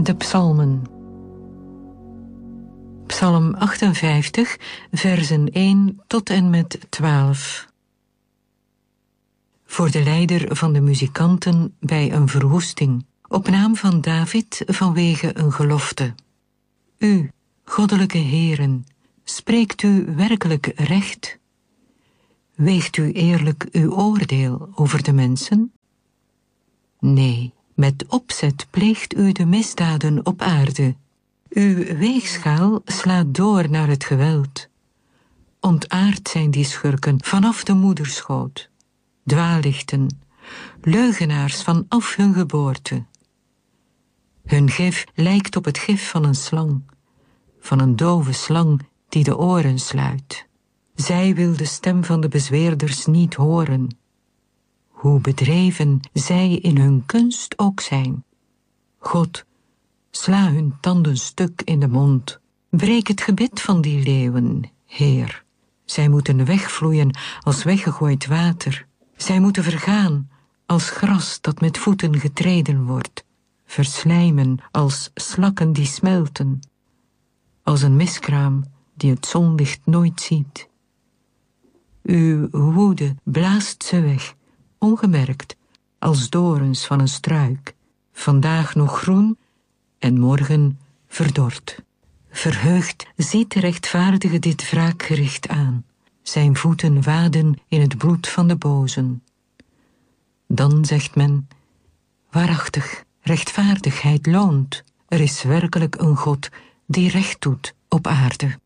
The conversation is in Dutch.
De psalmen. Psalm 58, versen 1 tot en met 12. Voor de leider van de muzikanten bij een verwoesting, op naam van David vanwege een gelofte. U, goddelijke heren, spreekt u werkelijk recht? Weegt u eerlijk uw oordeel over de mensen? Nee, met opzet pleegt u de misdaden op aarde. Uw weegschaal slaat door naar het geweld. Ontaard zijn die schurken vanaf de moederschoot. Dwaallichten, leugenaars vanaf hun geboorte. Hun gif lijkt op het gif van een slang, van een dove slang die de oren sluit. Zij wil de stem van de bezweerders niet horen. Hoe bedreven zij in hun kunst ook zijn. God, sla hun tanden stuk in de mond. Breek het gebit van die leeuwen, Heer. Zij moeten wegvloeien als weggegooid water. Zij moeten vergaan als gras dat met voeten getreden wordt. Verslijmen als slakken die smelten. Als een miskraam die het zonlicht nooit ziet. Uw woede blaast ze weg, ongemerkt, als dorens van een struik. Vandaag nog groen en morgen verdord. Verheugd ziet de rechtvaardige dit wraakgericht aan. Zijn voeten waden in het bloed van de bozen. Dan zegt men, waarachtig, rechtvaardigheid loont. Er is werkelijk een God die recht doet op aarde.